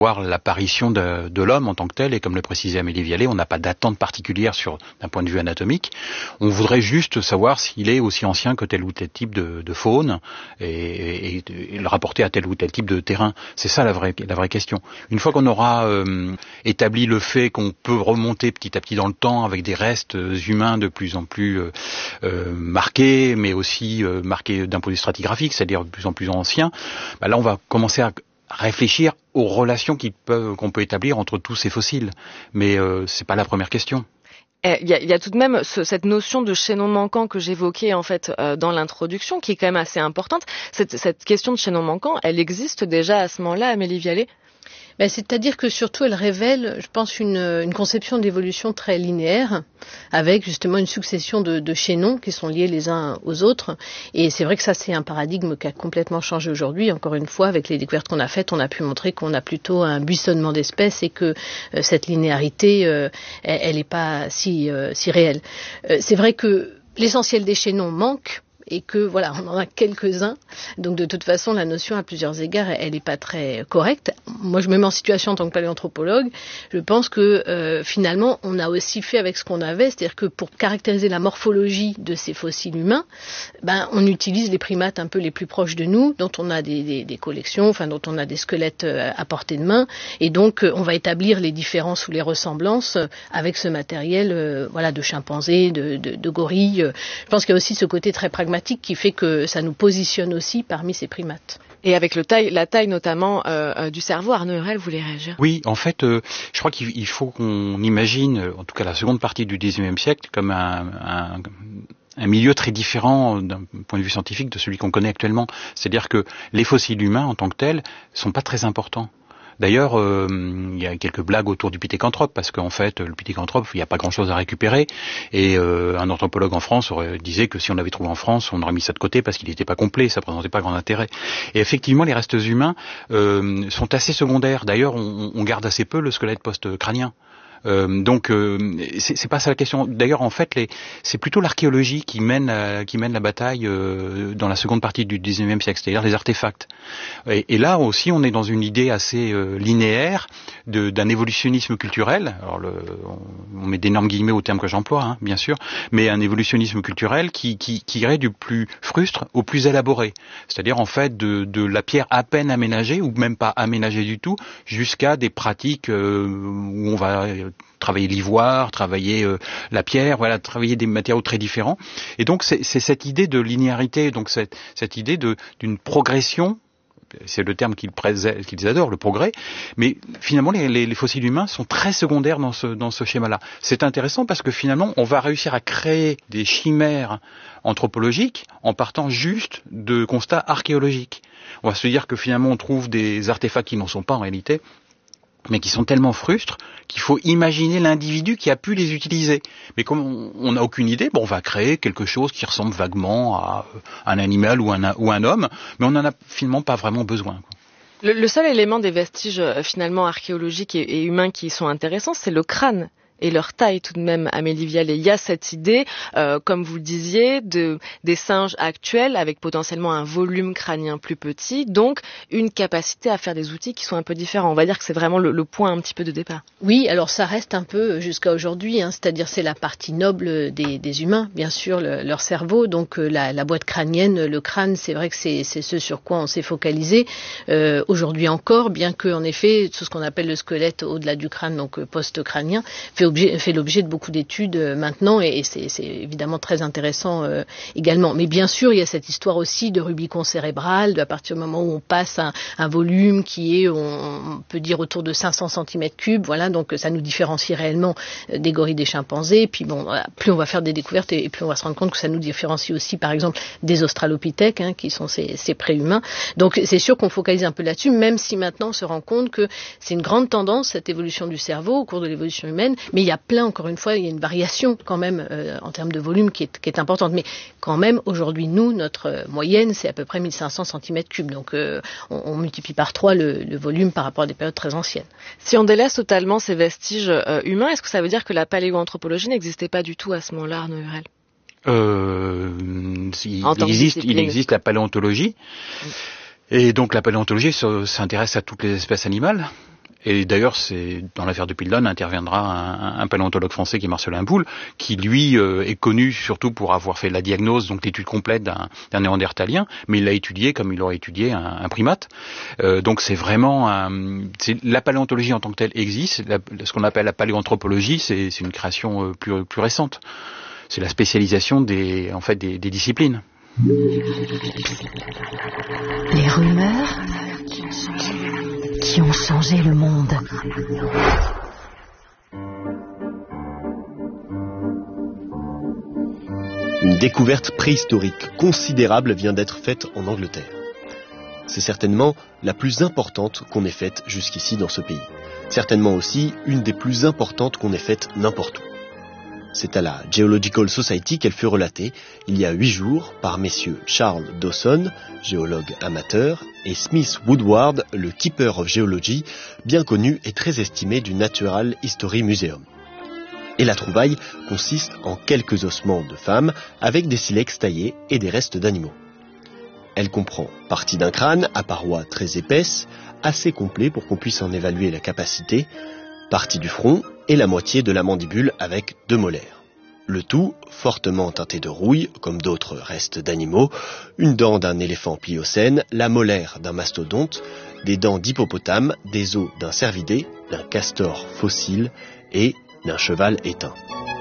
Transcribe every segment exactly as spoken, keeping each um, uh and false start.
voir l'apparition de, de l'homme en tant que tel, et comme le précisait Amélie Vialet, on n'a pas d'attente particulière sur d'un point de vue anatomique. On voudrait juste savoir s'il est aussi ancien que tel ou tel type de, de faune et, et, et le rapporter à tel ou tel type de terrain. C'est ça la vraie, la vraie question. Une fois qu'on aura euh, établi le fait qu'on peut remonter petit à petit dans le temps avec des restes humains de plus en plus euh, euh, marqués, mais aussi euh, marqués d'un point de vue stratigraphique, c'est-à-dire de plus en plus anciens, bah là on va commencer à réfléchir aux relations qu'ils peuvent, qu'on peut établir entre tous ces fossiles. Mais euh, c'est pas la première question. Il y, a, il y a tout de même ce, cette notion de chaînon manquant que j'évoquais en fait euh, dans l'introduction, qui est quand même assez importante. Cette, cette question de chaînon manquant, elle existe déjà à ce moment-là, Amélie Vialet ? Ben, c'est-à-dire que surtout elle révèle, je pense, une, une conception d'évolution très linéaire, avec justement une succession de, de chaînons qui sont liés les uns aux autres. Et c'est vrai que ça, c'est un paradigme qui a complètement changé aujourd'hui. Encore une fois, avec les découvertes qu'on a faites, on a pu montrer qu'on a plutôt un buissonnement d'espèces et que euh, cette linéarité, euh, elle n'est pas si, euh, si réelle. Euh, c'est vrai que l'essentiel des chaînons manque. Et que voilà, on en a quelques-uns. Donc de toute façon, la notion à plusieurs égards, elle n'est pas très correcte. Moi, je me mets en situation en tant que paléanthropologue. Je pense que euh, finalement, on a aussi fait avec ce qu'on avait, c'est-à-dire que pour caractériser la morphologie de ces fossiles humains, ben on utilise les primates un peu les plus proches de nous, dont on a des, des, des collections, enfin dont on a des squelettes à portée de main, et donc on va établir les différences ou les ressemblances avec ce matériel, euh, voilà, de chimpanzés, de, de, de gorilles. Je pense qu'il y a aussi ce côté très pragmatique qui fait que ça nous positionne aussi parmi ces primates. Et avec le taille, la taille notamment euh, du cerveau, Arnaud Hurel voulait réagir. Oui, en fait, euh, je crois qu'il faut qu'on imagine, en tout cas la seconde partie du dix-neuvième siècle, comme un, un, un milieu très différent d'un point de vue scientifique de celui qu'on connaît actuellement. C'est-à-dire que les fossiles humains en tant que tels sont pas très importants. D'ailleurs, euh, il y a quelques blagues autour du pithécanthrope, parce qu'en fait, le pithécanthrope, il n'y a pas grand-chose à récupérer. Et euh, un anthropologue en France aurait, disait que si on l'avait trouvé en France, on aurait mis ça de côté parce qu'il n'était pas complet, ça présentait pas grand intérêt. Et effectivement, les restes humains euh, sont assez secondaires. D'ailleurs, on, on garde assez peu le squelette post-crânien. Euh, donc euh, c'est, c'est pas ça la question. D'ailleurs, en fait, les, c'est plutôt l'archéologie qui mène la, qui mène la bataille euh, dans la seconde partie du dix-neuvième siècle, c'est-à-dire les artefacts. Et, et là aussi, on est dans une idée assez euh, linéaire de, d'un évolutionnisme culturel. Alors, le, on, on met d'énormes guillemets au terme que j'emploie, hein, bien sûr, mais un évolutionnisme culturel qui, qui, qui irait du plus frustre au plus élaboré. C'est-à-dire en fait de, de la pierre à peine aménagée ou même pas aménagée du tout, jusqu'à des pratiques euh, où on va travailler l'ivoire, travailler euh, la pierre, voilà, travailler des matériaux très différents. Et donc c'est, c'est cette idée de linéarité, donc cette, cette idée de, d'une progression, c'est le terme qu'ils, prés- qu'ils adorent, le progrès, mais finalement les, les, les fossiles humains sont très secondaires dans ce, dans ce schéma-là. C'est intéressant parce que finalement on va réussir à créer des chimères anthropologiques en partant juste de constats archéologiques. On va se dire que finalement on trouve des artefacts qui n'en sont pas en réalité, mais qui sont tellement frustres qu'il faut imaginer l'individu qui a pu les utiliser. Mais comme on n'a aucune idée, bon, on va créer quelque chose qui ressemble vaguement à un animal ou un, ou un homme, mais on n'en a finalement pas vraiment besoin, quoi. Le, le seul élément des vestiges euh, finalement archéologiques et, et humains qui sont intéressants, c'est le crâne. Et leur taille tout de même, Amélie Vialet. Il y a cette idée, euh, comme vous le disiez, de, des singes actuels avec potentiellement un volume crânien plus petit, donc une capacité à faire des outils qui sont un peu différents. On va dire que c'est vraiment le, le point un petit peu de départ. Oui, alors ça reste un peu jusqu'à aujourd'hui, hein, c'est-à-dire c'est la partie noble des, des humains, bien sûr, le, leur cerveau, donc euh, la, la boîte crânienne, le crâne, c'est vrai que c'est, c'est ce sur quoi on s'est focalisé euh, aujourd'hui encore, bien que en effet, tout ce qu'on appelle le squelette au-delà du crâne, donc euh, post-crânien, fait Objet, fait l'objet de beaucoup d'études euh, maintenant et, et c'est, c'est évidemment très intéressant euh, également. Mais bien sûr, il y a cette histoire aussi de Rubicon cérébral, de, à partir du moment où on passe un, un volume qui est, on, on peut dire, autour de cinq cents centimètres cubes. Voilà, donc ça nous différencie réellement des gorilles, des chimpanzés. Puis bon, voilà, plus on va faire des découvertes et, et plus on va se rendre compte que ça nous différencie aussi, par exemple, des australopithèques, hein, qui sont ces, ces préhumains. Donc c'est sûr qu'on focalise un peu là-dessus, même si maintenant on se rend compte que c'est une grande tendance, cette évolution du cerveau au cours de l'évolution humaine. Mais il y a plein, encore une fois, il y a une variation quand même euh, en termes de volume qui est, qui est importante. Mais quand même, aujourd'hui, nous, notre euh, moyenne, c'est à peu près mille cinq cents centimètres cubes. Donc euh, on, on multiplie par trois le, le volume par rapport à des périodes très anciennes. Si on délaisse totalement ces vestiges euh, humains, est-ce que ça veut dire que la paléoanthropologie n'existait pas du tout à ce moment-là, Arnaud Hurel ? Euh, il, existe, il existe la paléontologie. Mm. Et donc la paléontologie s'intéresse à toutes les espèces animales. Et d'ailleurs, c'est dans l'affaire de Piltdown interviendra un, un paléontologue français qui est Marcelin Boule, qui lui euh, est connu surtout pour avoir fait la diagnose, donc l'étude complète d'un, d'un néandertalien, mais il l'a étudié comme il aurait étudié un, un primate. Euh, donc c'est vraiment un, c'est, la paléontologie en tant que telle existe. La, ce qu'on appelle la paléoanthropologie, c'est, c'est une création euh, plus, plus récente. C'est la spécialisation des, en fait, des, des disciplines. Les rumeurs qui ont changé le monde. Une découverte préhistorique considérable vient d'être faite en Angleterre. C'est certainement la plus importante qu'on ait faite jusqu'ici dans ce pays. Certainement aussi une des plus importantes qu'on ait faites n'importe où. C'est à la Geological Society qu'elle fut relatée il y a huit jours par messieurs Charles Dawson, géologue amateur, et Smith Woodward, le Keeper of Geology, bien connu et très estimé du Natural History Museum. Et la trouvaille consiste en quelques ossements de femmes avec des silex taillés et des restes d'animaux. Elle comprend partie d'un crâne à parois très épaisses, assez complet pour qu'on puisse en évaluer la capacité, partie du front et la moitié de la mandibule avec deux molaires. Le tout fortement teinté de rouille, comme d'autres restes d'animaux, une dent d'un éléphant pliocène, la molaire d'un mastodonte, des dents d'hippopotame, des os d'un cervidé, d'un castor fossile et d'un cheval éteint.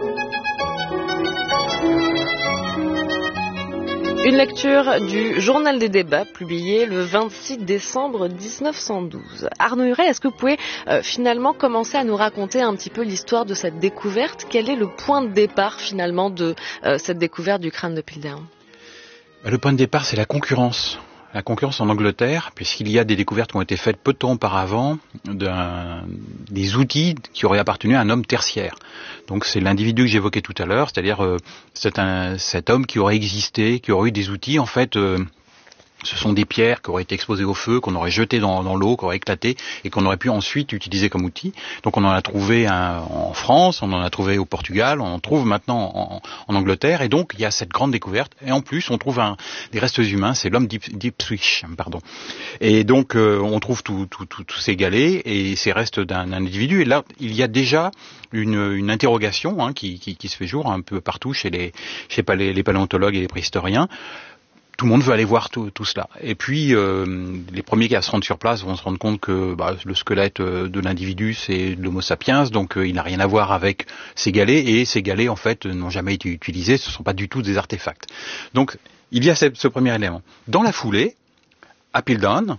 Une lecture du Journal des débats publié le vingt-six décembre dix-neuf cent douze. Arnaud Huret, est-ce que vous pouvez euh, finalement commencer à nous raconter un petit peu l'histoire de cette découverte ? Quel est le point de départ finalement de euh, cette découverte du crâne de Piltdown ? Le point de départ, c'est la concurrence. La concurrence en Angleterre, puisqu'il y a des découvertes qui ont été faites peu de temps auparavant, d'un, des outils qui auraient appartenu à un homme tertiaire. Donc c'est l'individu que j'évoquais tout à l'heure, c'est-à-dire euh, c'est un, cet homme qui aurait existé, qui aurait eu des outils, en fait, euh, ce sont des pierres qui auraient été exposées au feu, qu'on aurait jetées dans, dans l'eau, qui auraient éclaté et qu'on aurait pu ensuite utiliser comme outil. Donc on en a trouvé un, en France, on en a trouvé au Portugal, on en trouve maintenant en, en Angleterre. Et donc il y a cette grande découverte. Et en plus on trouve un, des restes humains, c'est l'homme d'Ipswich, pardon. Et donc euh, on trouve tous tout, tout, tout ces galets et ces restes d'un, d'un individu. Et là il y a déjà une, une interrogation hein, qui, qui, qui se fait jour un peu partout chez les, je sais pas, les, les paléontologues et les préhistoriens. Tout le monde veut aller voir tout, tout cela. Et puis, euh, les premiers qui à se rendre sur place vont se rendre compte que bah, le squelette de l'individu, c'est de l'Homo sapiens, donc euh, il n'a rien à voir avec ces galets, et ces galets, en fait, n'ont jamais été utilisés, ce ne sont pas du tout des artefacts. Donc, il y a ce, ce premier élément. Dans la foulée, à Piltdown,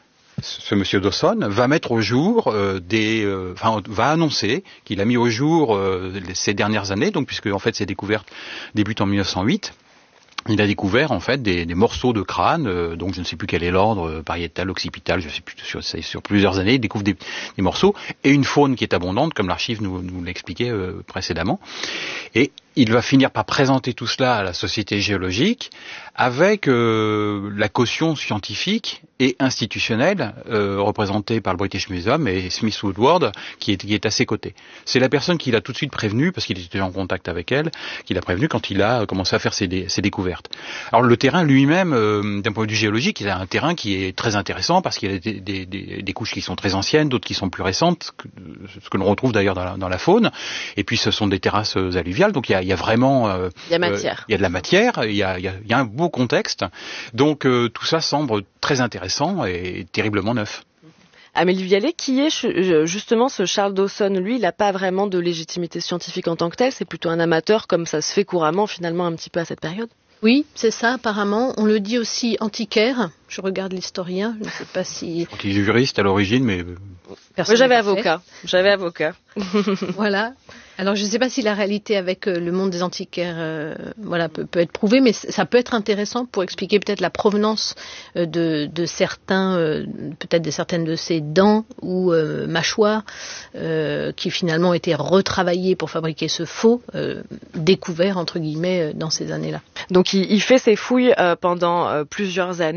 ce monsieur Dawson va mettre au jour euh, des, euh, enfin, va annoncer qu'il a mis au jour euh, ces dernières années, donc puisque en fait ces découvertes débutent en mille neuf cent huit. Il a découvert en fait des, des morceaux de crâne, euh, donc je ne sais plus quel est l'ordre, euh, pariétal, occipital, je ne sais plus, sur, sur plusieurs années, il découvre des, des morceaux, et une faune qui est abondante, comme l'archive nous, nous l'expliquait euh, précédemment. Et il va finir par présenter tout cela à la Société géologique avec euh, la caution scientifique et institutionnelle euh, représentée par le British Museum et Smith Woodward qui est, qui est à ses côtés. C'est la personne qui l'a tout de suite prévenu, parce qu'il était en contact avec elle, qui l'a prévenu quand il a commencé à faire ses, dé, ses découvertes. Alors le terrain lui-même, euh, d'un point de vue géologique, il a un terrain qui est très intéressant parce qu'il y a des, des, des, des couches qui sont très anciennes, d'autres qui sont plus récentes, que, ce que l'on retrouve d'ailleurs dans la, dans la faune, et puis ce sont des terrasses alluviales, donc il y a il y a vraiment euh, il y a matière. Euh, il y a de la matière, il y a, il y a, il y a un beau contexte. Donc euh, tout ça semble très intéressant et terriblement neuf. Amélie Vialet, qui est justement ce Charles Dawson? Lui, il n'a pas vraiment de légitimité scientifique en tant que tel, c'est plutôt un amateur, comme ça se fait couramment finalement un petit peu à cette période. Oui, c'est ça apparemment. On le dit aussi antiquaire. Je regarde l'historien, je ne sais pas si... Il est juriste à l'origine, mais... Moi, j'avais avocat. J'avais avocat. Voilà. Alors, je ne sais pas si la réalité avec euh, le monde des antiquaires euh, voilà, peut, peut être prouvée, mais ça peut être intéressant pour expliquer peut-être la provenance euh, de, de certains, euh, peut-être de certaines de ces dents ou euh, mâchoires euh, qui finalement ont été retravaillées pour fabriquer ce faux euh, découvert, entre guillemets, dans ces années-là. Donc, il, il fait ses fouilles euh, pendant euh, plusieurs années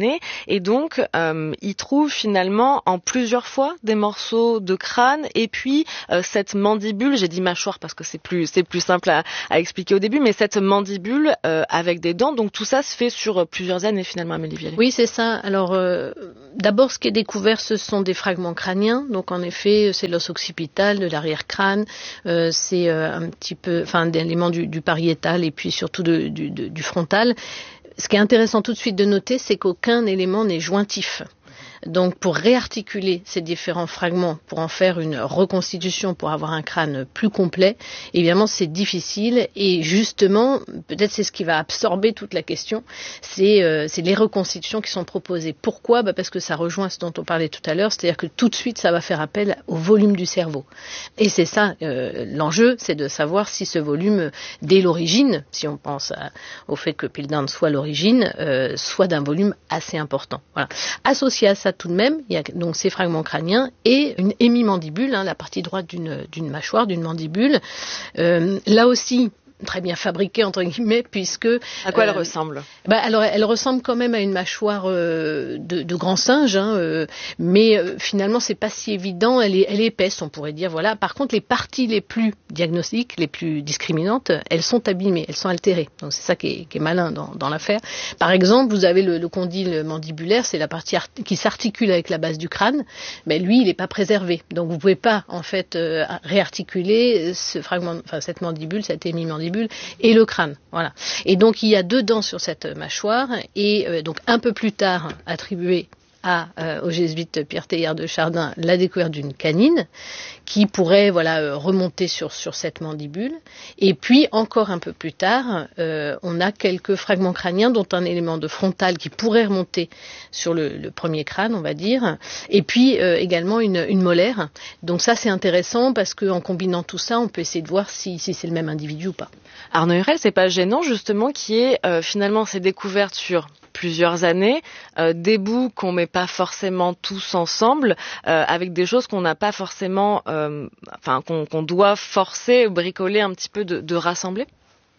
Et donc, euh, ils trouvent finalement en plusieurs fois des morceaux de crâne et puis euh, cette mandibule, j'ai dit mâchoire parce que c'est plus c'est plus simple à, à expliquer au début, mais cette mandibule euh, avec des dents. Donc tout ça se fait sur plusieurs années finalement, Amélie Vialet. Oui, c'est ça. Alors euh, d'abord, ce qui est découvert, ce sont des fragments crâniens. Donc en effet, c'est l'os occipital de l'arrière-crâne, euh, c'est euh, un petit peu, enfin, des éléments du, du pariétal et puis surtout de, du, de, du frontal. Ce qui est intéressant tout de suite de noter, c'est qu'aucun élément n'est jointif. Donc pour réarticuler ces différents fragments, pour en faire une reconstitution, pour avoir un crâne plus complet, évidemment c'est difficile et justement, peut-être c'est ce qui va absorber toute la question, c'est, euh, c'est les reconstitutions qui sont proposées. Pourquoi ? Bah parce que ça rejoint ce dont on parlait tout à l'heure, c'est-à-dire que tout de suite ça va faire appel au volume du cerveau. Et c'est ça, euh, l'enjeu, c'est de savoir si ce volume, dès l'origine, si on pense à, au fait que Piltdown soit l'origine, euh, soit d'un volume assez important. Voilà. Associé à ça, tout de même, il y a donc ces fragments crâniens et une hémimandibule, hein, la partie droite d'une, d'une mâchoire, d'une mandibule. Euh, là aussi, très bien fabriquée entre guillemets, puisque à quoi euh, elle ressemble? Bah alors elle ressemble quand même à une mâchoire euh, de, de grand singe, hein, euh, mais euh, finalement c'est pas si évident. Elle est, elle est épaisse, on pourrait dire. Voilà. Par contre, les parties les plus diagnostiques, les plus discriminantes, elles sont abîmées, elles sont altérées. Donc c'est ça qui est, qui est malin dans, dans l'affaire. Par exemple, vous avez le, le condyle mandibulaire, c'est la partie art- qui s'articule avec la base du crâne, mais lui, il n'est pas préservé. Donc vous pouvez pas en fait euh, réarticuler ce fragment, enfin cette mandibule, cette hémimandibule et le crâne, voilà. Et donc il y a deux dents sur cette mâchoire et euh, donc un peu plus tard attribué à, euh, au jésuite Pierre Teilhard de Chardin la découverte d'une canine qui pourrait voilà euh, remonter sur sur cette mandibule. Et puis encore un peu plus tard, euh, on a quelques fragments crâniens dont un élément de frontal qui pourrait remonter sur le, le premier crâne, on va dire. Et puis euh, également une, une molaire. Donc ça c'est intéressant parce qu'en combinant tout ça, on peut essayer de voir si, si c'est le même individu ou pas. Arnaud Hurel, c'est pas gênant justement qu'il y ait euh, finalement ces découvertes sur plusieurs années, euh, des bouts qu'on met pas forcément tous ensemble, euh, avec des choses qu'on n'a pas forcément, euh, enfin qu'on, qu'on doit forcer, bricoler un petit peu de, de rassembler.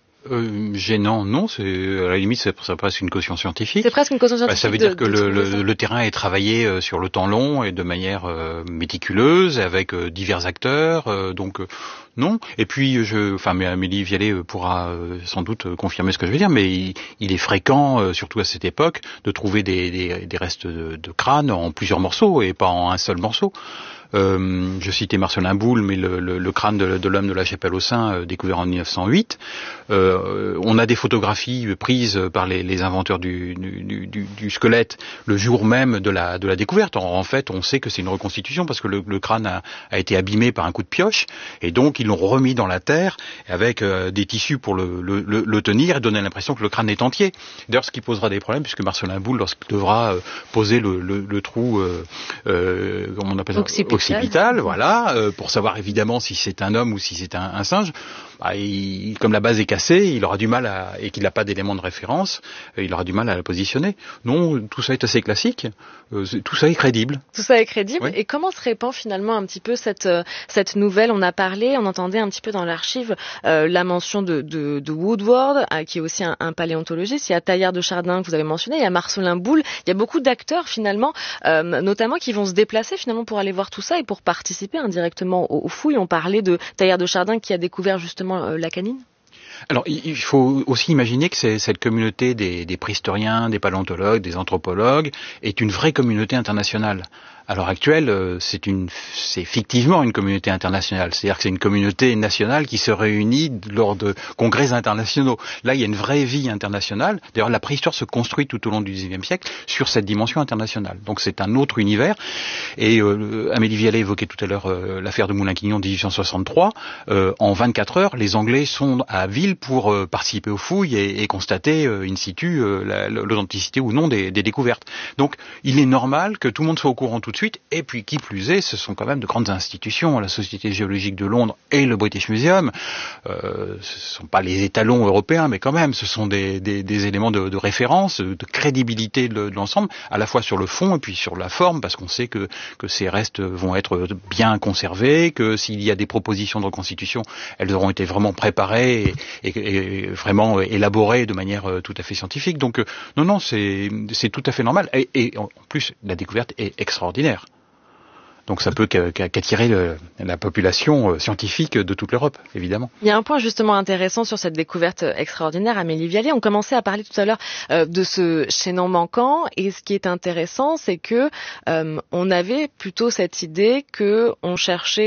Euh, gênant, non, c'est à la limite c'est, c'est presque une caution scientifique. C'est presque une caution scientifique. Bah, ça veut de, dire que de le, le, le terrain est travaillé euh, sur le temps long et de manière euh, méticuleuse, avec euh, divers acteurs, euh, donc euh, non. Et puis, je, enfin, mais Amélie Vialet pourra euh, sans doute confirmer ce que je veux dire, mais il, il est fréquent, euh, surtout à cette époque, de trouver des, des, des restes de, de crâne en plusieurs morceaux et pas en un seul morceau. Euh, je citais Marcelin Boule, mais le, le, le crâne de, de l'homme de la Chapelle aux Saints, euh, découvert en mille neuf cent huit. Euh, on a des photographies prises par les, les inventeurs du, du, du, du squelette le jour même de la, de la découverte. En, en fait, on sait que c'est une reconstitution parce que le, le crâne a, a été abîmé par un coup de pioche, et donc ils l'ont remis dans la terre avec euh, des tissus pour le, le, le, le tenir et donner l'impression que le crâne est entier. D'ailleurs, ce qui posera des problèmes puisque Marcelin Boule, lorsqu'il devra euh, poser le, le, le trou, euh, euh, comment on appelle ça, occipital, occipital, voilà, euh, pour savoir évidemment si c'est un homme ou si c'est un, un singe. Bah, il, comme la base est cassée, il aura du mal à, et qu'il n'a pas d'élément de référence, il aura du mal à la positionner. Non, tout ça est assez classique, euh, tout ça est crédible. Tout ça est crédible. Oui. Et comment se répand finalement un petit peu cette cette nouvelle? On a parlé, on entendait un petit peu dans l'archive euh, la mention de, de, de Woodward, euh, qui est aussi un, un paléontologiste. Il y a Teilhard de Chardin que vous avez mentionné, il y a Marcelin Boule. Il y a beaucoup d'acteurs finalement, euh, notamment qui vont se déplacer finalement pour aller voir tout ça et pour participer indirectement aux, aux fouilles. On parlait de Teilhard de Chardin qui a découvert justement la canine. Alors, il faut aussi imaginer que c'est, cette communauté des, des préhistoriens, des paléontologues, des anthropologues est une vraie communauté internationale. À l'heure actuelle, c'est, une, c'est fictivement une communauté internationale. C'est-à-dire que c'est une communauté nationale qui se réunit lors de congrès internationaux. Là, il y a une vraie vie internationale. D'ailleurs, la préhistoire se construit tout au long du dix-neuvième siècle sur cette dimension internationale. Donc, c'est un autre univers. Et euh, Amélie Vialet évoquait tout à l'heure euh, l'affaire de Moulin-Quignon dix-huit cent soixante-trois. Euh, en vingt-quatre heures, les Anglais sont à Ville pour euh, participer aux fouilles et, et constater euh, in situ euh, la, l'authenticité ou non des, des découvertes. Donc, il est normal que tout le monde soit au courant tout de de suite. Et puis, qui plus est, ce sont quand même de grandes institutions, la Société géologique de Londres et le British Museum. Euh, ce ne sont pas les étalons européens, mais quand même, ce sont des, des, des éléments de, de référence, de crédibilité de, de l'ensemble, à la fois sur le fond et puis sur la forme, parce qu'on sait que, que ces restes vont être bien conservés, que s'il y a des propositions de reconstitution, elles auront été vraiment préparées et, et, et vraiment élaborées de manière tout à fait scientifique. Donc, non, non, c'est, c'est tout à fait normal. Et, et en plus, la découverte est extraordinaire. Donc ça peut qu'attirer le, la population scientifique de toute l'Europe, évidemment. Il y a un point justement intéressant sur cette découverte extraordinaire, Amélie Vialet. On commençait à parler tout à l'heure euh, de ce chaînon manquant, et ce qui est intéressant, c'est que euh, on avait plutôt cette idée que on cherchait